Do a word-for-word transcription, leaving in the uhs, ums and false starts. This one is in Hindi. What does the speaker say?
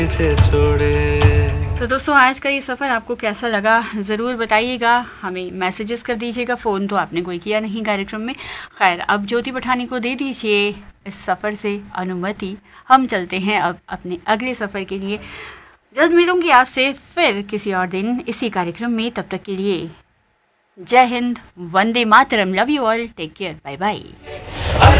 तो दोस्तों आज का ये सफ़र आपको कैसा लगा ज़रूर बताइएगा, हमें मैसेजेस कर दीजिएगा। फ़ोन तो आपने कोई किया नहीं कार्यक्रम में। खैर, अब ज्योति पठानी को दे दीजिए इस सफ़र से अनुमति। हम चलते हैं अब अपने अगले सफ़र के लिए। जल्द मिलूंगी आपसे फिर किसी और दिन इसी कार्यक्रम में। तब तक के लिए जय Hind, Vande Mataram, love you all, take care, bye bye.